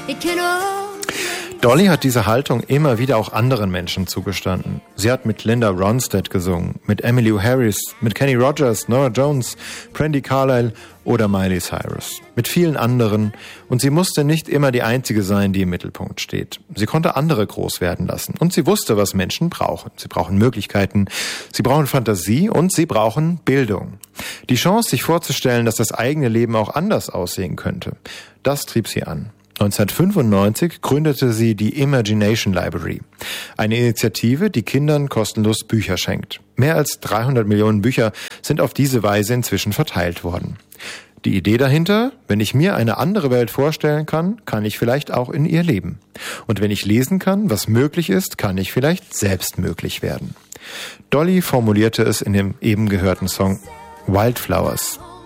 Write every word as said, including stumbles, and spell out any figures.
It can all Dolly hat diese Haltung immer wieder auch anderen Menschen zugestanden. Sie hat mit Linda Ronstadt gesungen, mit Emmylou Harris, mit Kenny Rogers, Norah Jones, Brandi Carlile oder Miley Cyrus. Mit vielen anderen. Und sie musste nicht immer die Einzige sein, die im Mittelpunkt steht. Sie konnte andere groß werden lassen. Und sie wusste, was Menschen brauchen. Sie brauchen Möglichkeiten, sie brauchen Fantasie und sie brauchen Bildung. Die Chance, sich vorzustellen, dass das eigene Leben auch anders aussehen könnte, das trieb sie an. neunzehnhundertfünfundneunzig gründete sie die Imagination Library, eine Initiative, die Kindern kostenlos Bücher schenkt. Mehr als dreihundert Millionen Bücher sind auf diese Weise inzwischen verteilt worden. Die Idee dahinter: wenn ich mir eine andere Welt vorstellen kann, kann ich vielleicht auch in ihr leben. Und wenn ich lesen kann, was möglich ist, kann ich vielleicht selbst möglich werden. Dolly formulierte es in dem eben gehörten Song Wildflowers.